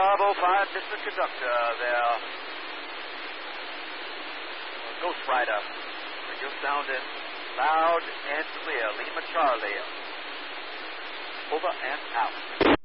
Bravo 5, Mr. Conductor, there. Ghost Rider. Radio sounding loud and clear. Lima Charlie. Over and out.